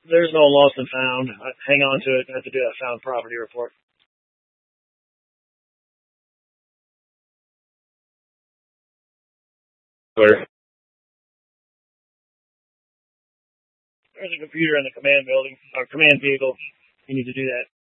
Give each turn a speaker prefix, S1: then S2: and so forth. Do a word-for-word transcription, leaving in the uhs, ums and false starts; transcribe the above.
S1: There's no lost and found. I hang on to it. I have to do that found property report.
S2: Clear.
S1: There's a computer in the command building, or command vehicle. You need to do that.